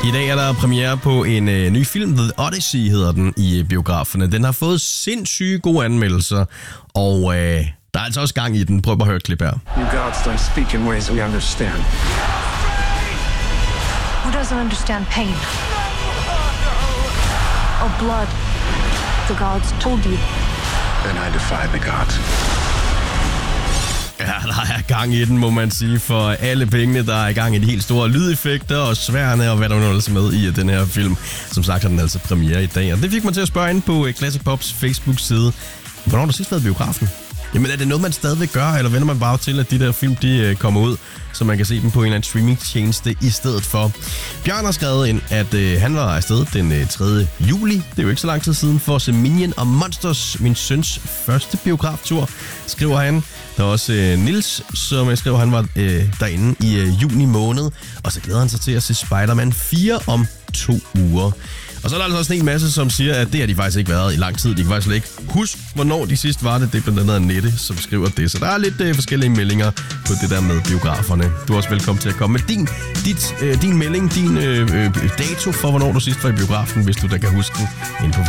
I dag er der premiere på en ny film, The Odyssey hedder den, i biograferne. Den har fået sindssygt gode anmeldelser, og der er altså også gang i den. Prøv at høre et klip her. You gods don't speak in ways we understand. Who doesn't understand pain? Or blood? The gods told you. Then I defy the gods. Ja, der er gang i den, må man sige, for alle pengene. Der er i gang i de helt store lydeffekter og sværene og hvad der nu ellers med i den her film. Som sagt har den altså premiere i dag, og det fik mig til at spørge ind på Classic Pops Facebook-side. Hvornår har du sidst været i biografen? Jamen er det noget, man stadigvæk gør, eller vender man bare til, at de der film, de kommer ud, så man kan se dem på en eller anden streamingtjeneste i stedet for? Bjørn har skrevet ind, at han var afsted den 3. juli. Det er jo ikke så lang tid siden for at se Minion og Monsters, min søns første biograftur, skriver han. Der er også Nils, som skriver, han var derinde i juni måned, og så glæder han sig til at se Spider-Man 4 om 2 uger. Og så er der altså også en masse, som siger, at det har de faktisk ikke været i lang tid. De kan faktisk ikke huske, hvornår de sidst var det. Det er blandt andet Annette, som skriver det. Så der er lidt forskellige meldinger på det der med biograferne. Du er også velkommen til at komme med din melding, din dato for, hvornår du sidst var i biografen, hvis du da kan huske den, inde på